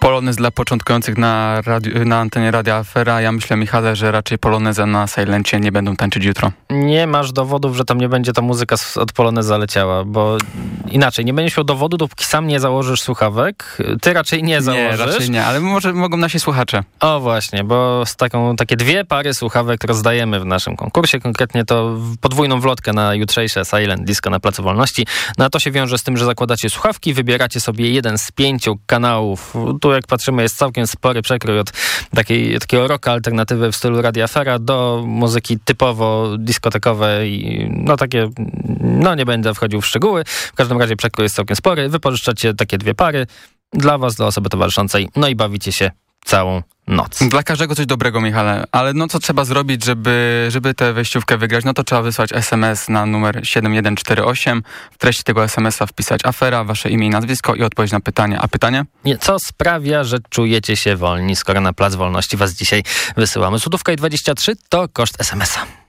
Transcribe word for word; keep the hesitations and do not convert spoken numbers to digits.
Polonez dla początkujących na, radiu, na antenie Radia Afera. Ja myślę, Michale, że raczej poloneza na Silencie nie będą tańczyć jutro. Nie masz dowodów, że tam nie będzie ta muzyka od poloneza leciała, bo inaczej, nie będziesz miał dowodu, dopóki sam nie założysz słuchawek. Ty raczej nie założysz. Nie, raczej nie, ale może mogą nasi słuchacze. O właśnie, bo z taką, takie dwie pary słuchawek rozdajemy w naszym konkursie, konkretnie to podwójną wlotkę na jutrzejsze Silent Disco na Placu Wolności. No a to się wiąże z tym, że zakładacie słuchawki, wybieracie sobie jeden z pięciu kanałów. Tu jak patrzymy jest całkiem spory przekrój od takiej, takiego rocka alternatywy w stylu Radia Afera do muzyki typowo dyskotekowej. No takie, no nie będę wchodził w szczegóły. W każdym razie przekrój jest całkiem spory. Wypożyczacie takie dwie pary dla was, dla osoby towarzyszącej. No i bawicie się całą noc. Dla każdego coś dobrego, Michale. Ale no co trzeba zrobić, żeby, żeby tę wejściówkę wygrać? No to trzeba wysłać es em es na numer siedem jeden cztery osiem. W treści tego es em es a wpisać afera, wasze imię i nazwisko i odpowiedź na pytanie. A pytanie? Nie, co sprawia, że czujecie się wolni, skoro na Plac Wolności was dzisiaj wysyłamy? Złotówka i dwadzieścia trzy to koszt es em es a.